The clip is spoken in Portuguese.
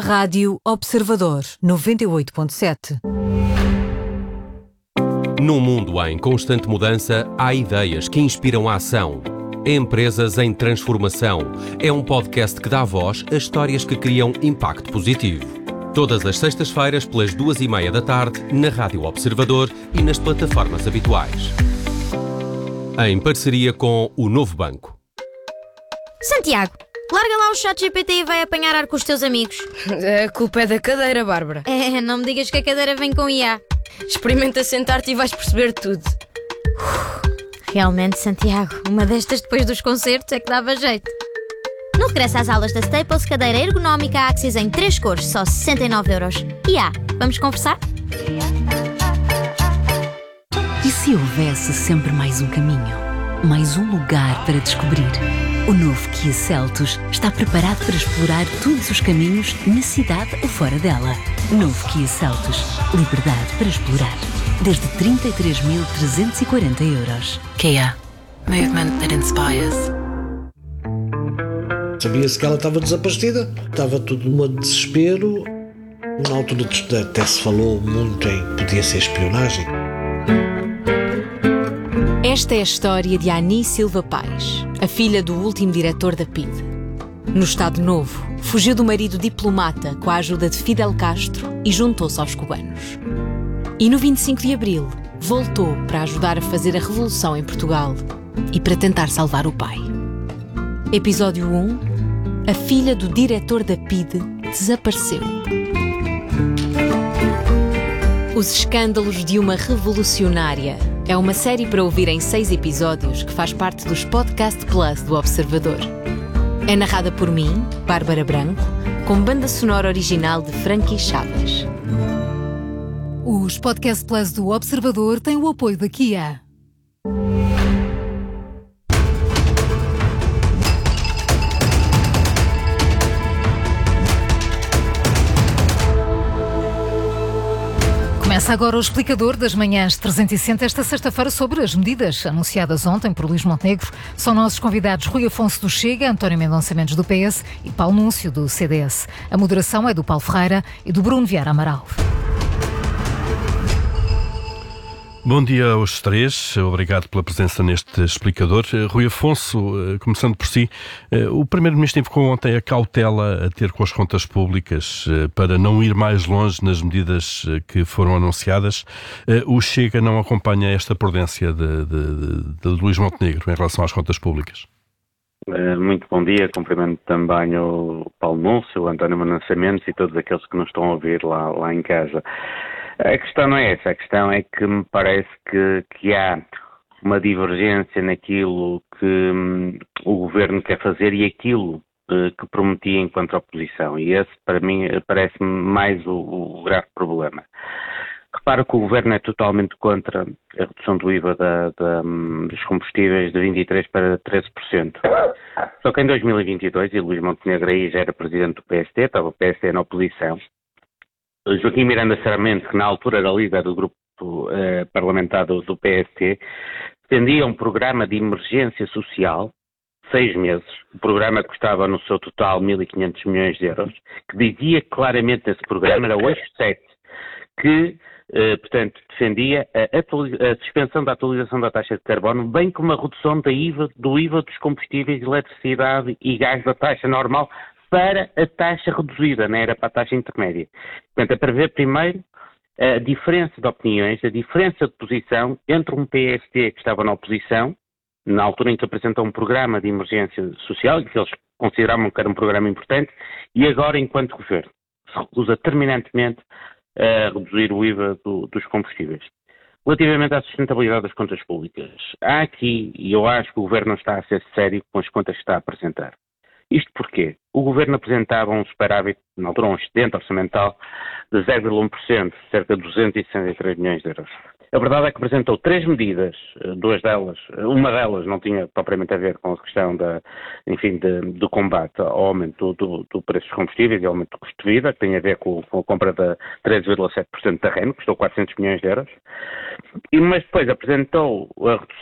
Rádio Observador 98.7. Num mundo em constante mudança, há ideias que inspiram a ação. Empresas em transformação. É um podcast que dá voz a histórias que criam impacto positivo. Todas as sextas-feiras, pelas 2:30 da tarde, na Rádio Observador e nas plataformas habituais. Em parceria com o Novo Banco. Santiago, larga lá o ChatGPT e vai apanhar ar com os teus amigos. A culpa é da cadeira, Bárbara. Não me digas que a cadeira vem com IA. Experimenta sentar-te e vais perceber tudo. Realmente, Santiago, uma destas depois dos concertos é que dava jeito. No regresso às aulas da Staples, cadeira ergonómica Axis em 3 cores, só 69€. IA, vamos conversar? E se houvesse sempre mais um caminho? Mais um lugar para descobrir? O novo Kia Seltos está preparado para explorar todos os caminhos na cidade ou fora dela. Novo Kia Seltos. Liberdade para explorar. Desde 33.340€. Kia. Movement that inspires. Sabia-se que ela estava desabastecida. Estava tudo num desespero. Na altura até se falou muito em que podia ser espionagem. Esta é a história de Ani Silva Paes, a filha do último diretor da PIDE. No Estado Novo, fugiu do marido diplomata com a ajuda de Fidel Castro e juntou-se aos cubanos. E no 25 de Abril, voltou para ajudar a fazer a revolução em Portugal e para tentar salvar o pai. Episódio 1. A filha do diretor da PIDE desapareceu. Os escândalos de uma revolucionária é uma série para ouvir em 6 episódios que faz parte dos Podcast Plus do Observador. É narrada por mim, Bárbara Branco, com banda sonora original de Frankie Chaves. Os Podcast Plus do Observador têm o apoio da Kia. Começa agora o explicador das manhãs 360 esta sexta-feira sobre as medidas anunciadas ontem por Luís Montenegro. São nossos convidados Rui Afonso do Chega, António Mendonça Mendes do PS e Paulo Núncio do CDS. A moderação é do Paulo Ferreira e do Bruno Vieira Amaral. Bom dia aos três, obrigado pela presença neste explicador. Rui Afonso, começando por si, o Primeiro-Ministro invocou ontem a cautela a ter com as contas públicas para não ir mais longe nas medidas que foram anunciadas. O Chega não acompanha esta prudência de Luís Montenegro em relação às contas públicas? Muito bom dia, cumprimento também o Paulo Núncio, o António Mendonça Mendes e todos aqueles que nos estão a ouvir lá em casa. A questão não é essa, a questão é que me parece que há uma divergência naquilo que o Governo quer fazer e aquilo que prometia enquanto oposição. E esse, para mim, parece-me mais o grave problema. Reparo que o Governo é totalmente contra a redução do IVA dos combustíveis de 23% para 13%. Só que em 2022, e Luís Montenegro aí já era presidente do PSD, estava o PSD na oposição, Joaquim Miranda Sarmento, que na altura era líder do grupo parlamentar do PSD, defendia um programa de emergência social, 6 meses. O programa custava no seu total 1.500 milhões de euros, que dizia claramente nesse programa, era o eixo 7, que, portanto, defendia a suspensão da atualização da taxa de carbono, bem como a redução do IVA dos combustíveis, eletricidade e gás da taxa normal, para a taxa reduzida, não era para a taxa intermédia. Portanto, é para ver primeiro a diferença de opiniões, a diferença de posição entre um PSD que estava na oposição, na altura em que apresentou um programa de emergência social, que eles consideravam que era um programa importante, e agora enquanto governo. Se recusa terminantemente a reduzir o IVA dos combustíveis. Relativamente à sustentabilidade das contas públicas, há aqui, e eu acho que o governo não está a ser sério com as contas que está a apresentar. Isto porquê? O Governo apresentava um superávit, na altura um excedente orçamental, de 0,1%, cerca de 263 milhões de euros. A verdade é que apresentou 3 medidas, uma delas não tinha propriamente a ver com a questão do combate ao aumento do preço dos combustíveis e ao aumento do custo de vida, que tem a ver com a compra de 13,7% de terreno, que custou 400 milhões de euros, mas depois apresentou a redução